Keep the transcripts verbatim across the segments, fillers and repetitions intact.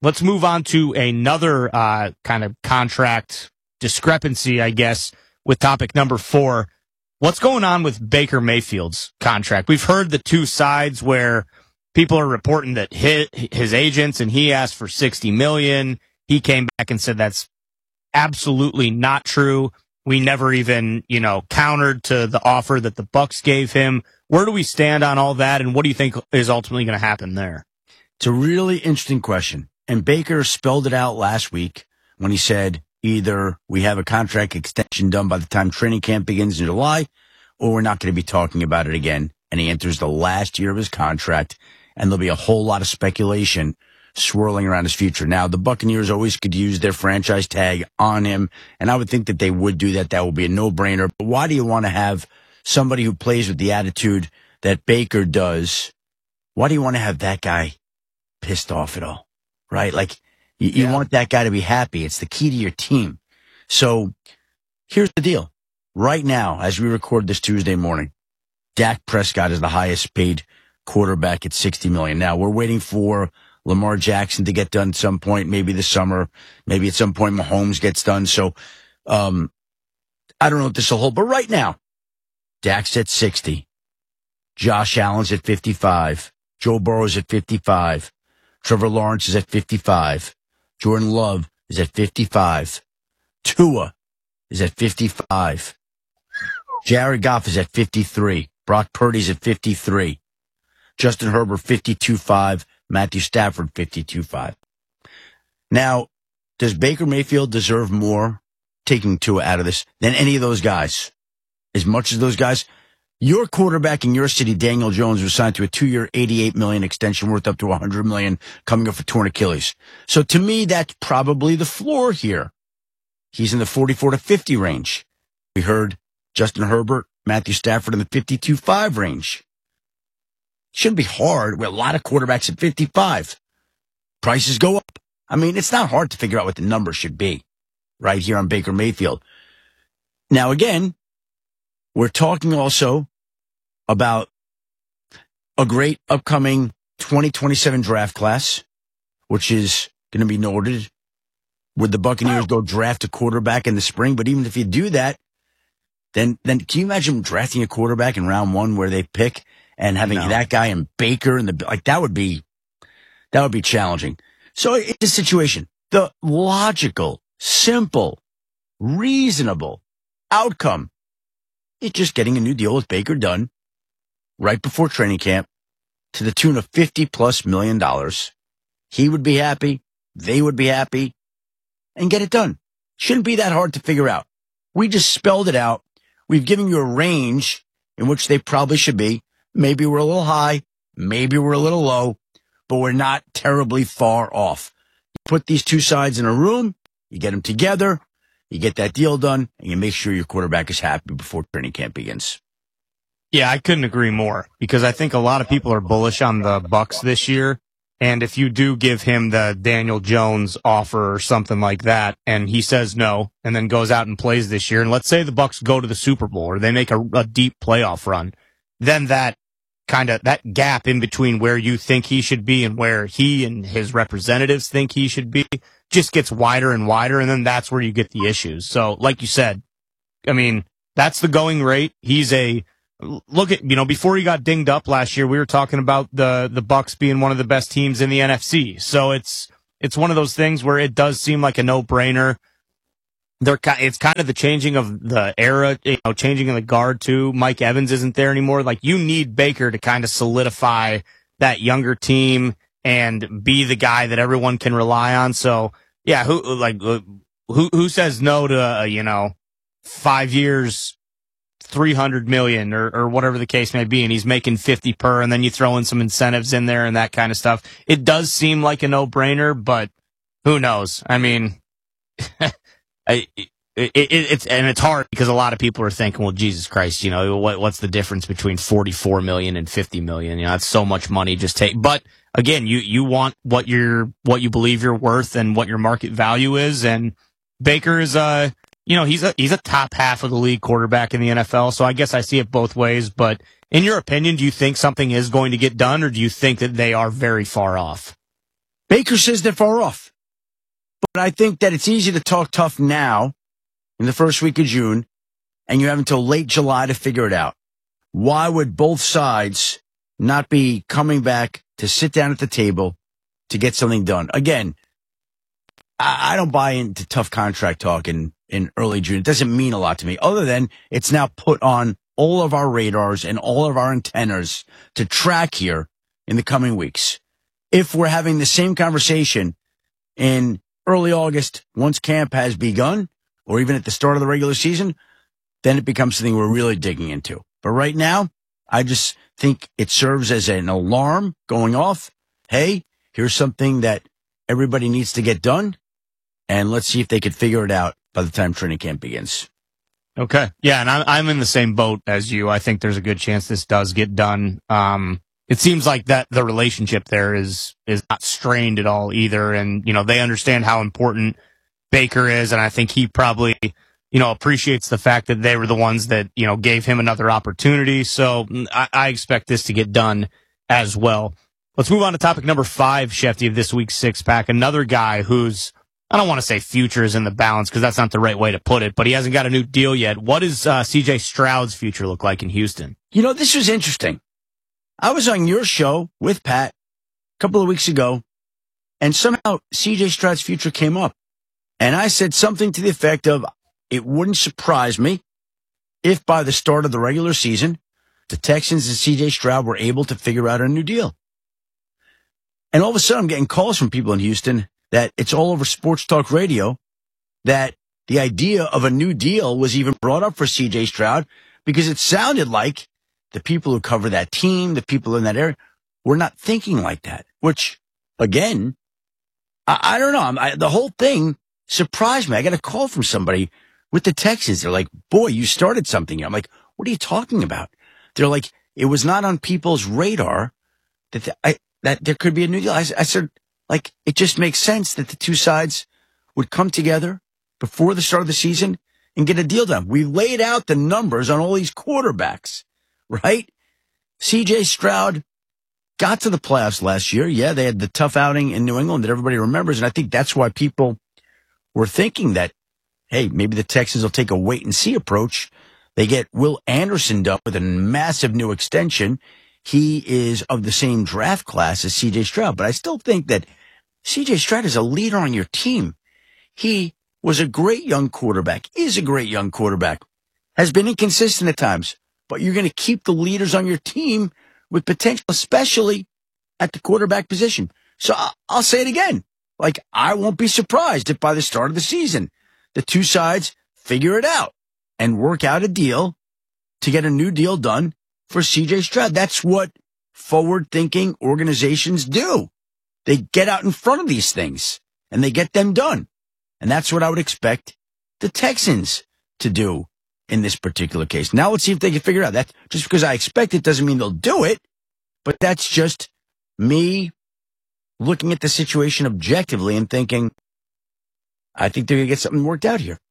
let's move on to another uh, kind of contract discrepancy, I guess, with topic number four. What's going on with Baker Mayfield's contract? We've heard the two sides where people are reporting that his, his agents and he asked for sixty million dollars. He came back and said that's absolutely not true. We never even, you know, countered to the offer that the Bucs gave him. Where do we stand on all that, and what do you think is ultimately going to happen there? It's a really interesting question. And Baker spelled it out last week when he said either we have a contract extension done by the time training camp begins in July, or we're not going to be talking about it again. And he enters the last year of his contract, and there'll be a whole lot of speculation swirling around his future. Now, the Buccaneers always could use their franchise tag on him, and I would think that they would do that. That would be a no-brainer. But why do you want to have somebody who plays with the attitude that Baker does? Why do you want to have that guy pissed off at all? Right? Like, you, you Yeah. want that guy to be happy. It's the key to your team. So here's the deal. Right now, as we record this Tuesday morning, Dak Prescott is the highest paid quarterback at sixty million dollars. Now, we're waiting for Lamar Jackson to get done at some point, maybe this summer, maybe at some point Mahomes gets done. So, um, I don't know what this will hold, but right now, Dak's at sixty. Josh Allen's at fifty-five. Joe Burrow's at fifty-five. Trevor Lawrence is at fifty-five. Jordan Love is at fifty-five. Tua is at fifty-five. Jared Goff is at fifty-three. Brock Purdy's at fifty-three. Justin Herbert, fifty-two five. Matthew Stafford, fifty-two five. Now, does Baker Mayfield deserve more, taking Tua out of this, than any of those guys? As much as those guys? Your quarterback in your city, Daniel Jones, was signed to a two-year, eighty-eight million dollars extension worth up to one hundred million dollars, coming up for torn Achilles. So to me, that's probably the floor here. He's in the forty-four to fifty range. We heard Justin Herbert, Matthew Stafford in the fifty-two five range. Shouldn't be hard with a lot of quarterbacks at fifty-five. Prices go up. I mean, it's not hard to figure out what the number should be right here on Baker Mayfield. Now, again, we're talking also about a great upcoming twenty twenty-seven draft class, which is going to be noted. Would the Buccaneers go draft a quarterback in the spring? But even if you do that, then then can you imagine drafting a quarterback in round one where they pick and having No. that guy and Baker and the like? That would be that would be challenging. So it's a situation. The logical, simple, reasonable outcome is just getting a new deal with Baker done right before training camp to the tune of fifty plus million dollars. He would be happy. They would be happy. And get it done. Shouldn't be that hard to figure out. We just spelled it out. We've given you a range in which they probably should be. Maybe we're a little high. Maybe we're a little low. But we're not terribly far off. You put these two sides in a room. You get them together. You get that deal done. And you make sure your quarterback is happy before training camp begins. Yeah, I couldn't agree more, because I think a lot of people are bullish on the Bucs this year. And if you do give him the Daniel Jones offer or something like that, and he says no, and then goes out and plays this year, and let's say the Bucs go to the Super Bowl or they make a, a deep playoff run, then that kind of that gap in between where you think he should be and where he and his representatives think he should be just gets wider and wider, and then that's where you get the issues. So, like you said, I mean, that's the going rate. He's a Look at, you know, before he got dinged up last year, we were talking about the, the Bucs being one of the best teams in the N F C. So it's, it's one of those things where it does seem like a no-brainer. They're, it's kind of the changing of the era, you know, changing of the guard too. Mike Evans isn't there anymore. Like, you need Baker to kind of solidify that younger team and be the guy that everyone can rely on. So yeah, who, like, who, who says no to, uh, you know, five years, three hundred million or, or whatever the case may be, and he's making fifty per, and then you throw in some incentives in there and that kind of stuff. It does seem like a no-brainer, but who knows? I mean, I, it, it, it's, and it's hard because a lot of people are thinking, well, Jesus Christ, you know, what, what's the difference between forty-four million and fifty million? You know, that's so much money. Just take, but again, you, you want what you're, what you believe you're worth and what your market value is. And Baker is, uh, you know, he's a he's a top half of the league quarterback in the N F L, so I guess I see it both ways. But in your opinion, do you think something is going to get done, or do you think that they are very far off? Baker says they're far off. But I think that it's easy to talk tough now in the first week of June, and you have until late July to figure it out. Why would both sides not be coming back to sit down at the table to get something done? Again, I, I don't buy into tough contract talk in, in early June. It doesn't mean a lot to me, other than it's now put on all of our radars and all of our antennas to track here in the coming weeks. If we're having the same conversation in early August, once camp has begun, or even at the start of the regular season, then it becomes something we're really digging into. But right now, I just think it serves as an alarm going off. Hey, here's something that everybody needs to get done, and let's see if they could figure it out by the time training camp begins. Okay. Yeah, and I'm, I'm in the same boat as you. I think there's a good chance this does get done. Um, it seems like that the relationship there is is not strained at all either, and you know they understand how important Baker is, and I think he probably you know appreciates the fact that they were the ones that you know gave him another opportunity. So I, I expect this to get done as well. Let's move on to topic number five, Shefty, of this week's six pack. Another guy who's I don't want to say future is in the balance because that's not the right way to put it, but he hasn't got a new deal yet. What does uh, C J Stroud's future look like in Houston? You know, this was interesting. I was on your show with Pat a couple of weeks ago, and somehow C J Stroud's future came up. And I said something to the effect of, it wouldn't surprise me if by the start of the regular season, the Texans and C J Stroud were able to figure out a new deal. And all of a sudden, I'm getting calls from people in Houston that it's all over sports talk radio, that the idea of a new deal was even brought up for C J Stroud because it sounded like the people who cover that team, the people in that area, were not thinking like that, which, again, I, I don't know. I, the whole thing surprised me. I got a call from somebody with the Texans. They're like, boy, you started something. I'm like, what are you talking about? They're like, it was not on people's radar that the, I, that there could be a new deal. I, I said, like, it just makes sense that the two sides would come together before the start of the season and get a deal done. We laid out the numbers on all these quarterbacks, right? C J Stroud got to the playoffs last year. Yeah, they had the tough outing in New England that everybody remembers, and I think that's why people were thinking that, hey, maybe the Texans will take a wait-and-see approach. They get Will Anderson done with a massive new extension. He is of the same draft class as C J Stroud, but I still think that C J Stroud is a leader on your team. He was a great young quarterback, is a great young quarterback, has been inconsistent at times, but you're going to keep the leaders on your team with potential, especially at the quarterback position. So I'll say it again. Like, I won't be surprised if by the start of the season, the two sides figure it out and work out a deal to get a new deal done for C J Stroud. That's what forward-thinking organizations do. They get out in front of these things, and they get them done. And that's what I would expect the Texans to do in this particular case. Now let's see if they can figure it out. That, just because I expect it doesn't mean they'll do it, but that's just me looking at the situation objectively and thinking, I think they're going to get something worked out here.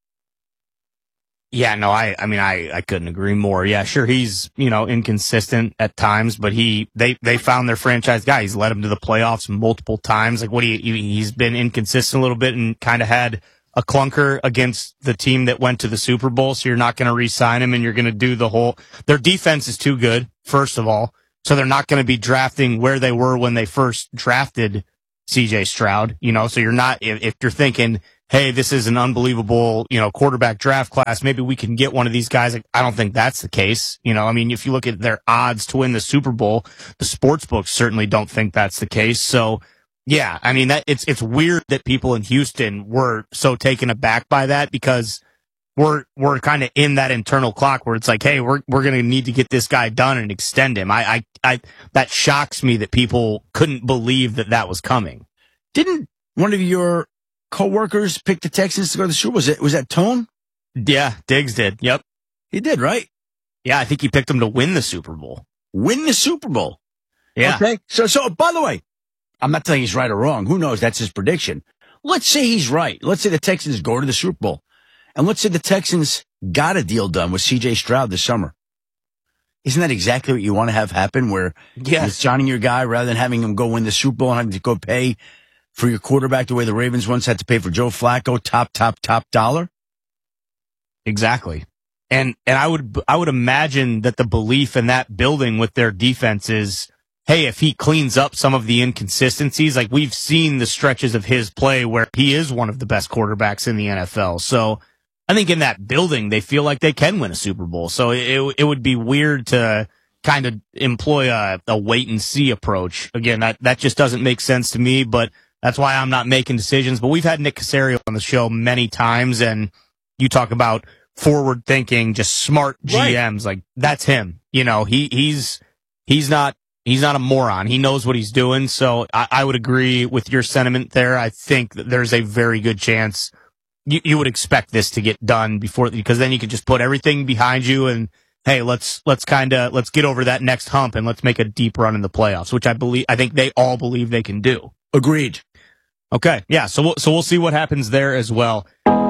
Yeah, no, I, I mean, I, I couldn't agree more. Yeah, sure, he's, you know, inconsistent at times, but he, they, they found their franchise guy. He's led them to the playoffs multiple times. Like, what do you, he's been inconsistent a little bit and kind of had a clunker against the team that went to the Super Bowl. So you're not going to re-sign him and you're going to do the whole, their defense is too good, first of all. So they're not going to be drafting where they were when they first drafted C J Stroud, you know, so you're not, if, if you're thinking, hey, this is an unbelievable, you know, quarterback draft class, maybe we can get one of these guys. I don't think that's the case. You know, I mean, if you look at their odds to win the Super Bowl, the sports books certainly don't think that's the case. So, yeah, I mean, that it's, it's weird that people in Houston were so taken aback by that because we're, we're kind of in that internal clock where it's like, hey, we're, we're going to need to get this guy done and extend him. I, I, I, that shocks me that people couldn't believe that that was coming. Didn't one of your co-workers pick the Texans to go to the Super Bowl? Was it, was that Tone? Yeah, Diggs did. Yep. He did, right? Yeah, I think he picked them to win the Super Bowl. Win the Super Bowl. Yeah. Okay. So, so, by the way, I'm not telling you he's right or wrong. Who knows? That's his prediction. Let's say he's right. Let's say the Texans go to the Super Bowl. And let's say the Texans got a deal done with C J Stroud this summer. Isn't that exactly what you want to have happen where yes. you're signing your guy rather than having him go win the Super Bowl and having to go pay for your quarterback the way the Ravens once had to pay for Joe Flacco, top, top, top dollar? Exactly. And and I would I would imagine that the belief in that building with their defense is, hey, if he cleans up some of the inconsistencies, like we've seen the stretches of his play where he is one of the best quarterbacks in the N F L. So I think in that building, they feel like they can win a Super Bowl. So it it would be weird to kind of employ a, a wait and see approach. Again, that, that just doesn't make sense to me, but that's why I'm not making decisions. But we've had Nick Caserio on the show many times, and you talk about forward thinking, just smart G Ms. Right. Like that's him. You know, he, he's, he's not, he's not a moron. He knows what he's doing. So I, I would agree with your sentiment there. I think that there's a very good chance you, you would expect this to get done before, because then you could just put everything behind you and, hey, let's, let's kind of, let's get over that next hump and let's make a deep run in the playoffs, which I believe, I think they all believe they can do. Agreed. Okay. Yeah. So we'll, so we'll see what happens there as well.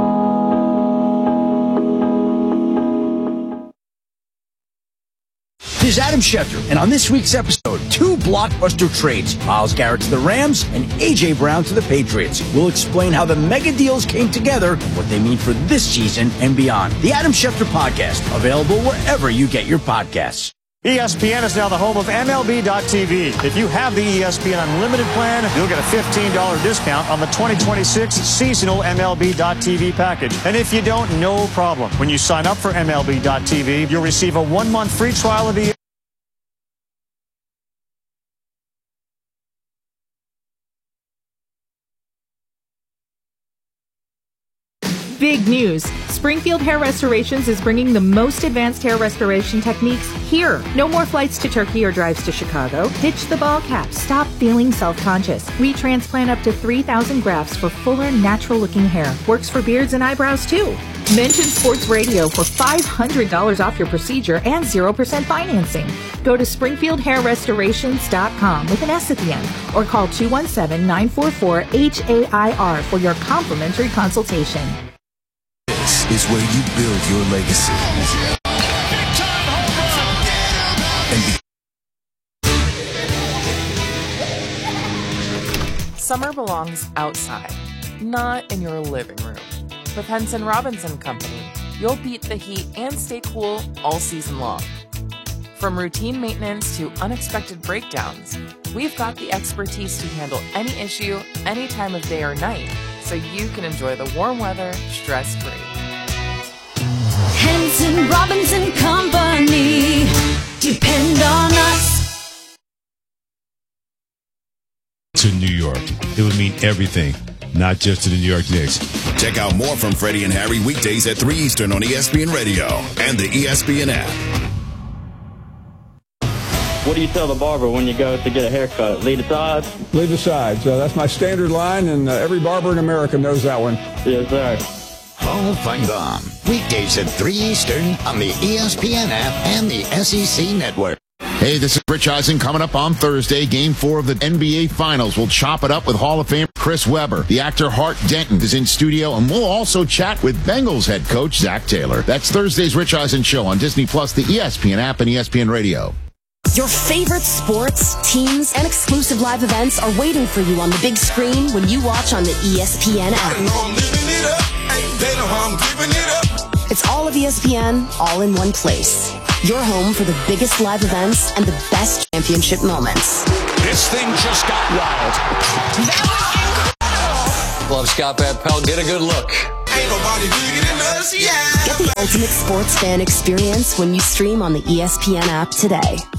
This is Adam Schefter, and on this week's episode, two blockbuster trades, Myles Garrett to the Rams and A J. Brown to the Patriots. We'll explain how the mega deals came together, what they mean for this season and beyond. The Adam Schefter Podcast, available wherever you get your podcasts. E S P N is now the home of M L B dot T V. If you have the E S P N Unlimited plan, you'll get a fifteen dollars discount on the twenty twenty-six seasonal M L B dot T V package. And if you don't, no problem. When you sign up for M L B dot T V, you'll receive a one-month free trial of the Big news. Springfield Hair Restorations is bringing the most advanced hair restoration techniques here. No more flights to Turkey or drives to Chicago. Ditch the ball cap. Stop feeling self-conscious. We transplant up to three thousand grafts for fuller, natural-looking hair. Works for beards and eyebrows, too. Mention Sports Radio for five hundred dollars off your procedure and zero percent financing. Go to springfield hair restorations dot com with an S at the end or call two one seven, nine four four, H A I R for your complimentary consultation. This is where you build your legacy. And Summer belongs outside, not in your living room. With Henson Robinson Company, you'll beat the heat and stay cool all season long. From routine maintenance to unexpected breakdowns, we've got the expertise to handle any issue, any time of day or night, so you can enjoy the warm weather stress-free. Henson Robinson Company. Depend on us. To New York. It would mean everything, not just to the New York Knicks. Check out more from Freddie and Harry weekdays at three Eastern on E S P N Radio and the E S P N app. What do you tell the barber when you go to get a haircut? Lead the sides? Lead the sides. Uh, that's my standard line, and uh, every barber in America knows that one. Yes, sir. Hall Fight On. Weekdays at three Eastern on the E S P N app and the S E C Network. Hey, this is Rich Eisen coming up on Thursday. Game four of the N B A Finals. We'll chop it up with Hall of Famer Chris Webber. The actor Hart Denton is in studio, and we'll also chat with Bengals head coach Zach Taylor. That's Thursday's Rich Eisen Show on Disney Plus, the E S P N app, and E S P N Radio. Your favorite sports, teams, and exclusive live events are waiting for you on the big screen when you watch on the E S P N app. It's all of E S P N, all in one place. Your home for the biggest live events and the best championship moments. This thing just got wild. That was incredible. Love Scott Van Pelt. Get a good look. Ain't nobody bigger than us, yeah. Get the ultimate sports fan experience when you stream on the E S P N app today.